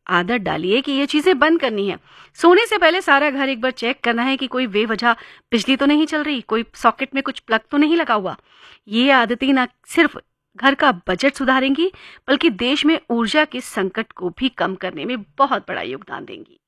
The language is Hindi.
आदत डालिए कि ये चीजें बंद करनी है। सोने से पहले सारा घर एक बार चेक करना है कि कोई बेवजह बिजली तो नहीं चल रही, कोई सॉकेट में कुछ प्लग तो नहीं लगा हुआ। ये आदतें ना सिर्फ घर का बजट सुधारेंगी बल्कि देश में ऊर्जा के संकट को भी कम करने में बहुत बड़ा योगदान देंगी।